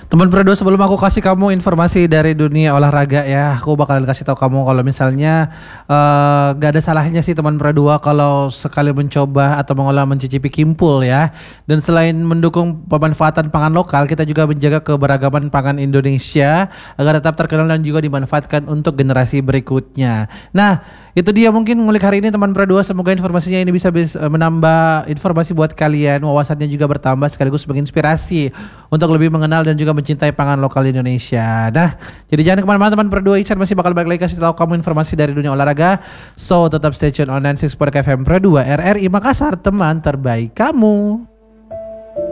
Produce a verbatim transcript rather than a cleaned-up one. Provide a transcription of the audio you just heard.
Teman Pro dua, sebelum aku kasih kamu informasi dari dunia olahraga ya, aku bakalan kasih tahu kamu kalau misalnya uh, gak ada salahnya sih teman Pro dua kalau sekali mencoba atau mengolah mencicipi Kimpul ya. Dan selain mendukung pemanfaatan pangan lokal, kita juga menjaga keberagaman pangan Indonesia agar tetap terkenal dan juga dimanfaatkan untuk generasi berikutnya. Nah, itu dia mungkin ngulik hari ini teman Pro dua. Semoga informasinya ini bisa, bisa menambah informasi buat kalian, wawasannya juga bertambah sekaligus menginspirasi untuk lebih mengenal dan juga mencintai pangan lokal Indonesia. Nah, jadi jangan kemana-mana teman Pro dua. Ican masih bakal balik lagi kasih tahu kamu informasi dari dunia olahraga. So tetap stay tune on sembilan puluh enam Podcast F M Pro dua R R I Makassar, teman terbaik kamu.